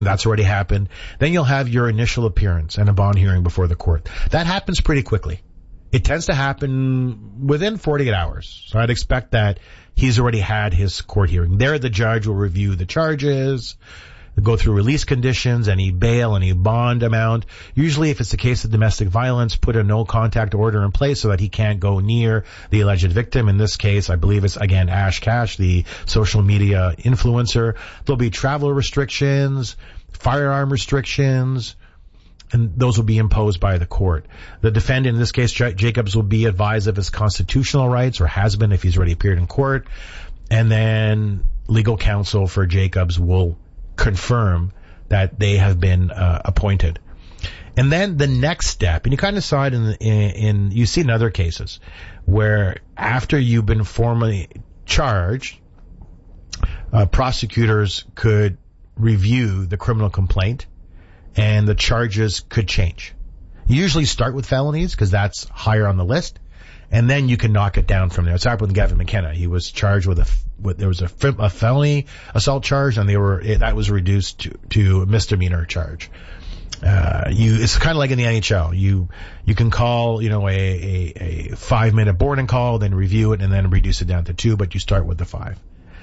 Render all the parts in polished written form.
That's already happened. Then you'll have your initial appearance and a bond hearing before the court. That happens pretty quickly. It tends to happen within 48 hours. So I'd expect that he's already had his court hearing. There, the judge will review the charges, go through release conditions, any bail, any bond amount. Usually, if it's a case of domestic violence, put a no contact order in place so that he can't go near the alleged victim. In this case, I believe it's, again, Ash Cash, the social media influencer. There'll be travel restrictions, firearm restrictions, and those will be imposed by the court. The defendant, in this case, Jacobs, will be advised of his constitutional rights, or has been if he's already appeared in court. And then legal counsel for Jacobs will confirm that they have been appointed. And then the next step, and you kind of saw it in you see in other cases, where after you've been formally charged, prosecutors could review the criminal complaint and the charges could change. You usually start with felonies because that's higher on the list, and then you can knock it down from there. It's happened with Gavin McKenna. He was charged with there was a felony assault charge, and that was reduced to a misdemeanor charge. It's kind of like in the NHL. You can call, a 5-minute boarding call, then review it, and then reduce it down to 2, but you start with the 5.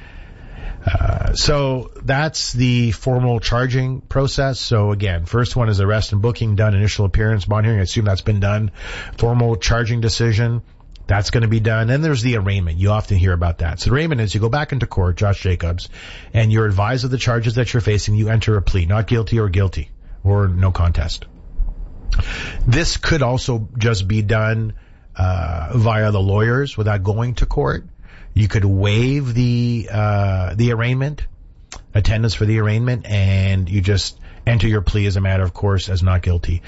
So that's the formal charging process. So again, first one is arrest and booking done, initial appearance, bond hearing. I assume that's been done. Formal charging decision, that's going to be done. Then there's the arraignment. You often hear about that. So the arraignment is you go back into court, Josh Jacobs, and you're advised of the charges that you're facing. You enter a plea, not guilty or no contest. This could also just be done via the lawyers without going to court. You could waive the arraignment, attendance for the arraignment, and you just enter your plea as a matter of course as not guilty.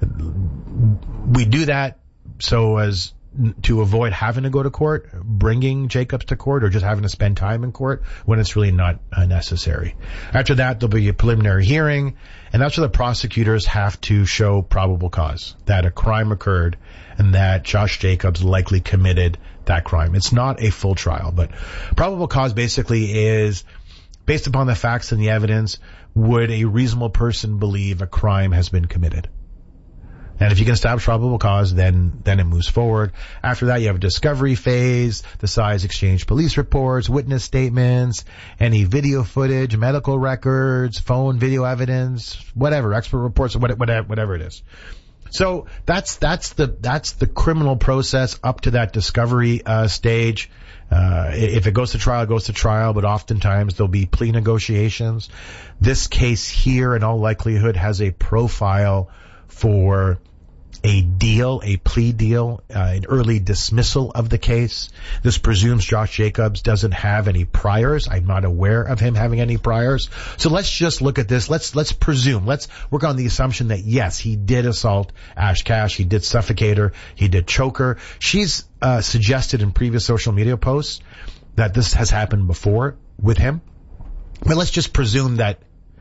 We do that so as to avoid having to go to court, bringing Jacobs to court, or just having to spend time in court when it's really not necessary. After that, there'll be a preliminary hearing, and that's where the prosecutors have to show probable cause that a crime occurred and that Josh Jacobs likely committed that crime. It's not a full trial, but probable cause basically is based upon the facts and the evidence, would a reasonable person believe a crime has been committed? And if you can establish probable cause, then it moves forward. After that, you have a discovery phase, decides exchange police reports, witness statements, any video footage, medical records, phone video evidence, whatever, expert reports, whatever it is. So that's the criminal process up to that discovery stage. If it goes to trial, it goes to trial, but oftentimes there'll be plea negotiations. This case here, in all likelihood, has a profile for a plea deal, an early dismissal of the case. This presumes Josh Jacobs doesn't have any priors. I'm not aware of him having any priors. So let's just look at this. Let's presume. Let's work on the assumption that yes, he did assault Ash Cash. He did suffocate her. He did choke her. She's suggested in previous social media posts that this has happened before with him. But let's just presume that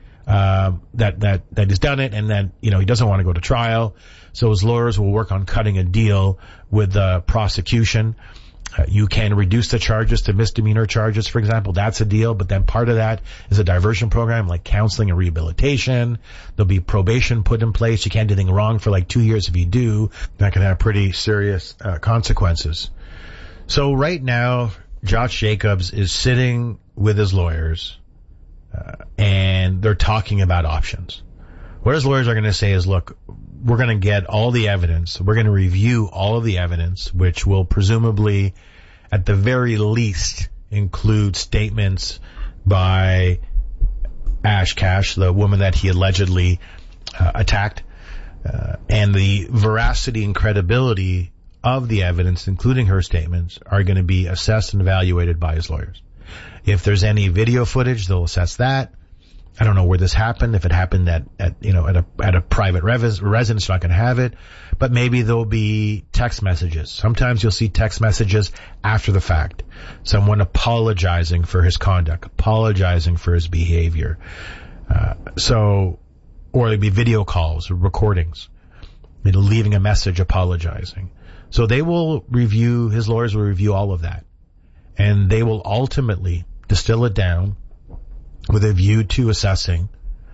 he's done it, and then, he doesn't want to go to trial. So his lawyers will work on cutting a deal with the prosecution. You can reduce the charges to misdemeanor charges, for example. That's a deal. But then part of that is a diversion program like counseling and rehabilitation. There'll be probation put in place. You can't do anything wrong for 2 years. If you do, that can have pretty serious consequences. So right now, Josh Jacobs is sitting with his lawyers, and they're talking about options. What his lawyers are going to say is, look, we're going to get all the evidence. We're going to review all of the evidence, which will presumably, at the very least, include statements by Ash Cash, the woman that he allegedly attacked, and the veracity and credibility of the evidence, including her statements, are going to be assessed and evaluated by his lawyers. If there's any video footage, they'll assess that. I don't know where this happened. If it happened at a private residence, not going to have it. But maybe there'll be text messages. Sometimes you'll see text messages after the fact. Someone apologizing for his conduct, apologizing for his behavior. Or there'll be video calls or recordings, leaving a message apologizing. So his lawyers will review all of that. And they will ultimately distill it down with a view to assessing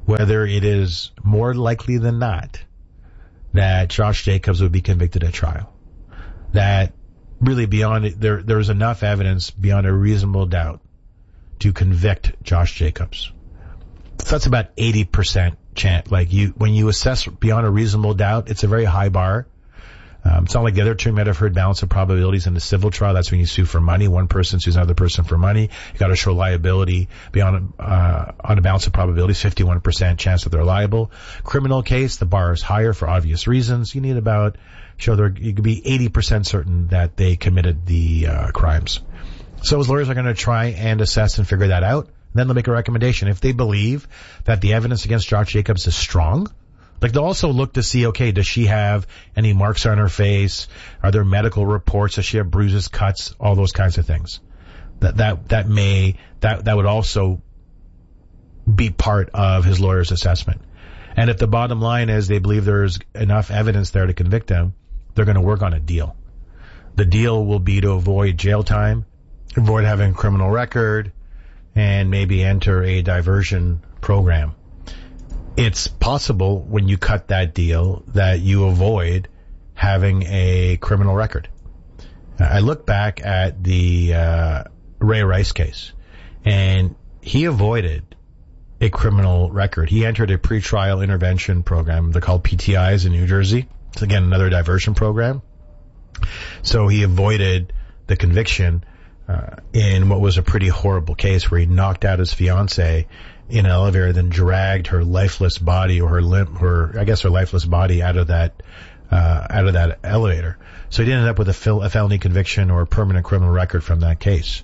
whether it is more likely than not that Josh Jacobs would be convicted at trial. That really beyond it, there's enough evidence beyond a reasonable doubt to convict Josh Jacobs. So that's about 80% chance. Like when you assess beyond a reasonable doubt, it's a very high bar. It's not like the other two you might have heard, balance of probabilities in the civil trial. That's when you sue for money. One person sues another person for money. You got to show liability beyond on a balance of probabilities, 51% chance that they're liable. Criminal case, the bar is higher for obvious reasons. You need you could be 80% certain that they committed the crimes. So his lawyers are going to try and assess and figure that out. Then they'll make a recommendation. If they believe that the evidence against Josh Jacobs is strong, like they'll also look to see, okay, does she have any marks on her face? Are there medical reports? Does she have bruises, cuts, all those kinds of things? That would also be part of his lawyer's assessment. And if the bottom line is they believe there's enough evidence there to convict him, they're going to work on a deal. The deal will be to avoid jail time, avoid having a criminal record, and maybe enter a diversion program. It's possible when you cut that deal that you avoid having a criminal record. I look back at the Ray Rice case, and he avoided a criminal record. He entered a pretrial intervention program. They're called PTIs in New Jersey. It's, again, another diversion program. So he avoided the conviction in what was a pretty horrible case where he knocked out his fiancée in an elevator, then dragged her lifeless body or her lifeless body out of that elevator. So he didn't end up with a felony conviction or a permanent criminal record from that case.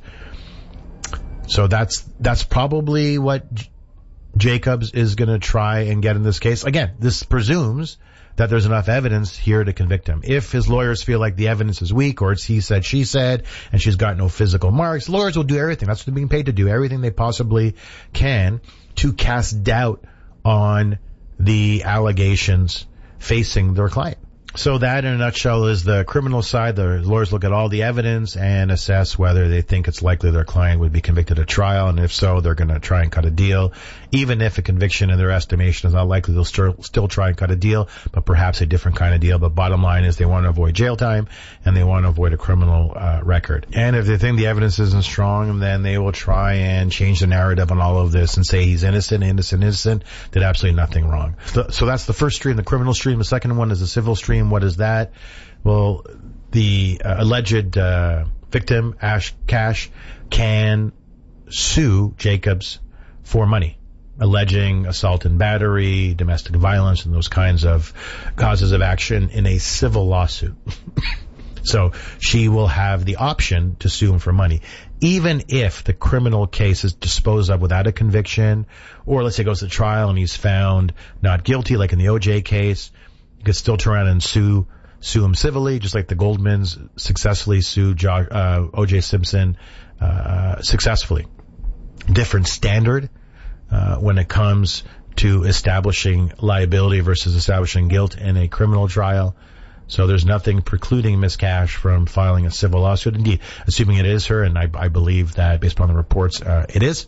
So that's probably what Jacobs is going to try and get in this case. Again, this presumes that there's enough evidence here to convict him. If his lawyers feel like the evidence is weak or it's he said, she said, and she's got no physical marks, lawyers will do everything. That's what they're being paid to do, everything they possibly can to cast doubt on the allegations facing their client. So that, in a nutshell, is the criminal side. The lawyers look at all the evidence and assess whether they think it's likely their client would be convicted at trial, and if so, they're going to try and cut a deal. Even if a conviction in their estimation is not likely, they'll still try and cut a deal, but perhaps a different kind of deal. But bottom line is they want to avoid jail time, and they want to avoid a criminal record. And if they think the evidence isn't strong, then they will try and change the narrative on all of this and say he's innocent, did absolutely nothing wrong. So that's the first stream, the criminal stream. The second one is the civil stream. What is that? Well, the alleged victim, Ash Cash, can sue Jacobs for money, alleging assault and battery, domestic violence, and those kinds of causes of action in a civil lawsuit. So she will have the option to sue him for money. Even if the criminal case is disposed of without a conviction, or let's say it goes to trial and he's found not guilty, like in the OJ case, you could still turn around and sue him civilly, just like the Goldmans successfully sued OJ Simpson successfully. Different standard when it comes to establishing liability versus establishing guilt in a criminal trial. So there's nothing precluding Ms. Cash from filing a civil lawsuit. Indeed, assuming it is her, and I believe that based upon the reports, it is.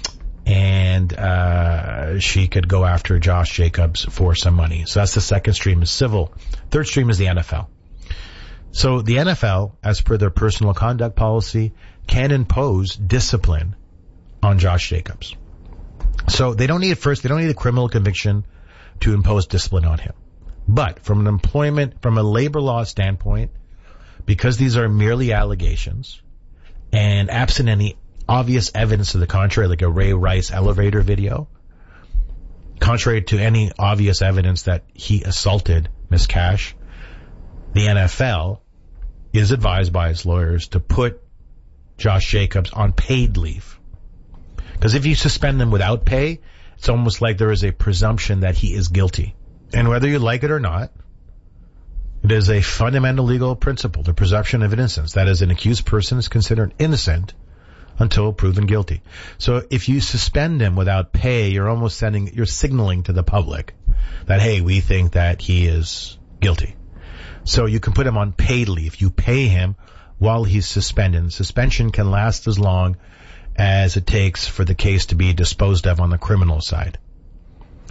And she could go after Josh Jacobs for some money. So that's the second stream, is civil. Third stream is the NFL. So the NFL, as per their personal conduct policy, can impose discipline on Josh Jacobs. So they don't need a criminal conviction to impose discipline on him. But from a labor law standpoint, because these are merely allegations, and absent any obvious evidence to the contrary, like a Ray Rice elevator video, contrary to any obvious evidence that he assaulted Ms. Cash, the NFL is advised by his lawyers to put Josh Jacobs on paid leave. Because if you suspend them without pay, it's almost like there is a presumption that he is guilty. And whether you like it or not, it is a fundamental legal principle, the presumption of innocence. That is, an accused person is considered innocent until proven guilty. So if you suspend him without pay, you're signaling to the public that, hey, we think that he is guilty. So you can put him on paid leave. You pay him while he's suspended. And suspension can last as long as it takes for the case to be disposed of on the criminal side.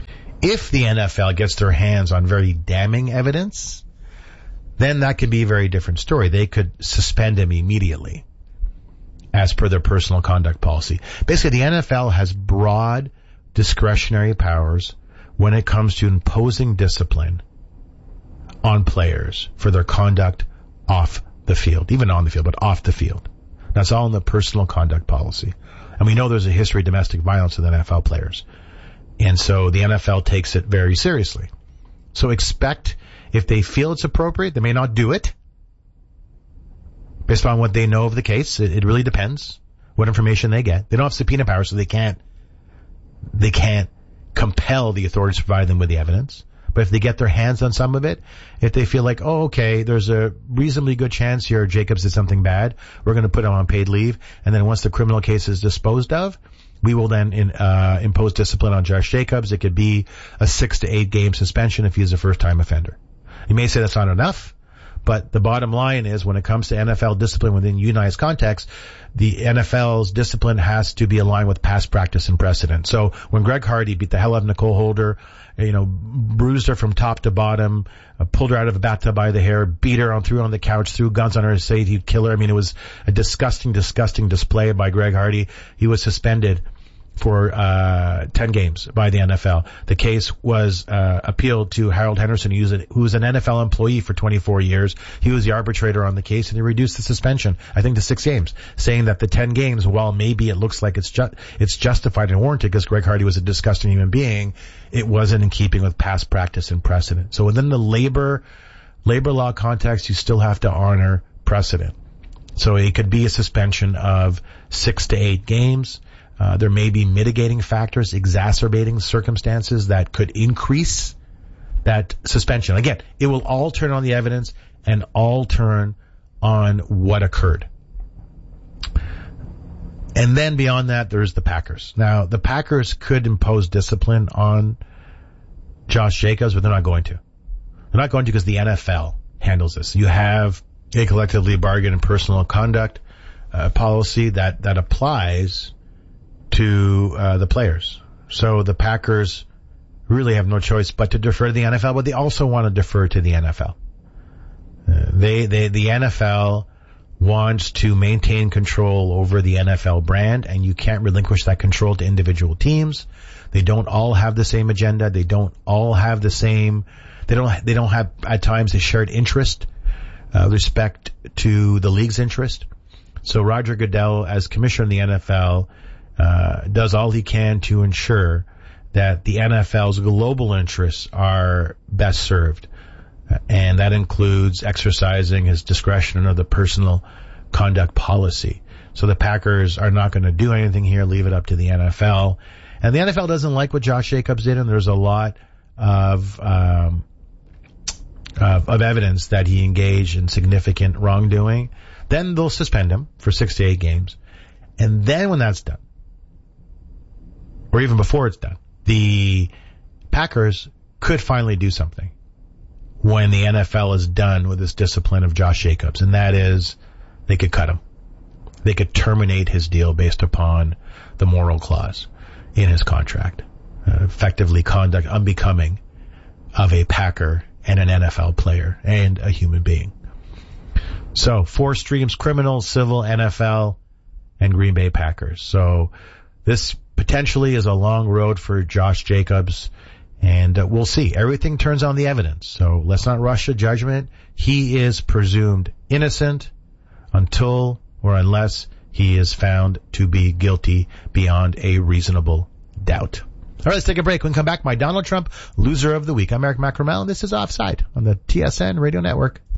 If the NFL gets their hands on very damning evidence, then that could be a very different story. They could suspend him immediately as per their personal conduct policy. Basically, the NFL has broad discretionary powers when it comes to imposing discipline on players for their conduct off the field, even on the field, but off the field. That's all in the personal conduct policy. And we know there's a history of domestic violence with NFL players. And so the NFL takes it very seriously. So expect, if they feel it's appropriate, they may not do it based on what they know of the case. It really depends what information they get. They don't have subpoena power, so they can't compel the authorities to provide them with the evidence. But if they get their hands on some of it, if they feel like, oh, okay, there's a reasonably good chance here Jacobs did something bad, we're going to put him on paid leave. And then once the criminal case is disposed of, we will then impose discipline on Josh Jacobs. It could be a 6 to 8 game suspension if he's a first-time offender. You may say that's not enough, but the bottom line is when it comes to NFL discipline within unionized context, the NFL's discipline has to be aligned with past practice and precedent. So when Greg Hardy beat the hell out of Nicole Holder, bruised her from top to bottom, pulled her out of a bathtub by the hair, beat her threw her on the couch, threw guns on her, said he'd kill her. I mean, it was a disgusting display by Greg Hardy. He was suspended for 10 games by the NFL. The case was appealed to Harold Henderson, who was an NFL employee for 24 years. He was the arbitrator on the case, and he reduced the suspension, I think, to 6 games, saying that the 10 games, while maybe it looks like it's justified and warranted because Greg Hardy was a disgusting human being, it wasn't in keeping with past practice and precedent. So within the labor law context, you still have to honor precedent. So it could be a suspension of 6 to 8 games. There may be mitigating factors, exacerbating circumstances that could increase that suspension. Again, it will all turn on the evidence and all turn on what occurred. And then beyond that, there's the Packers. Now, the Packers could impose discipline on Josh Jacobs, but they're not going to. They're not going to because the NFL handles this. You have a collectively bargained and personal conduct policy that applies to the players. So the Packers really have no choice but to defer to the NFL, but they also want to defer to the NFL. The NFL wants to maintain control over the NFL brand, and you can't relinquish that control to individual teams. They don't all have the same agenda. They don't all have the same. They don't have at times a shared interest, respect to the league's interest. So Roger Goodell, as commissioner of the NFL, does all he can to ensure that the NFL's global interests are best served. And that includes exercising his discretion under the personal conduct policy. So the Packers are not going to do anything here, leave it up to the NFL. And the NFL doesn't like what Josh Jacobs did, and there's a lot of evidence that he engaged in significant wrongdoing. Then they'll suspend him for 6 to 8 games. And then when that's done, or even before it's done, the Packers could finally do something when the NFL is done with this discipline of Josh Jacobs, and that is they could cut him. They could terminate his deal based upon the moral clause in his contract, effectively conduct unbecoming of a Packer and an NFL player and a human being. So 4 streams: criminal, civil, NFL, and Green Bay Packers. So this potentially is a long road for Josh Jacobs, and we'll see. Everything turns on the evidence, so let's not rush to judgment. He is presumed innocent until or unless he is found to be guilty beyond a reasonable doubt. All right, let's take a break. When we come back, my Donald Trump loser of the week. I'm Eric Macramel, and this is Offside on the TSN Radio Network.